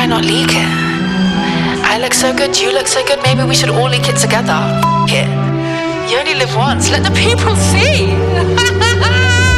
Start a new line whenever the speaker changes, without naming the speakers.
not leak it? I look so good, you look so good, maybe we should all leak it together. F it. You only live once, let the people see.